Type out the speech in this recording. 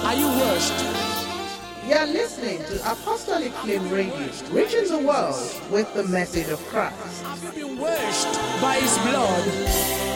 Are you washed? You are listening to Apostolic Flame Radio, reaching the world with the message of Christ. Have you been washed by his blood?